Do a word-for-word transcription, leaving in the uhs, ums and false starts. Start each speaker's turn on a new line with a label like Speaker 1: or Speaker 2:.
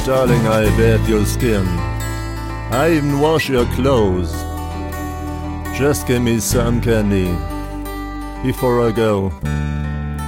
Speaker 1: Darling, I bathe your skin. I even wash your clothes. Just give me some candy before I go.